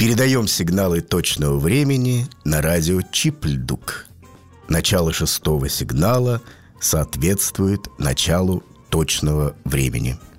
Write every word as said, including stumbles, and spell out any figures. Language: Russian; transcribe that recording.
Передаем сигналы точного времени на радио Чипльдук. Начало шестого сигнала соответствует началу точного времени.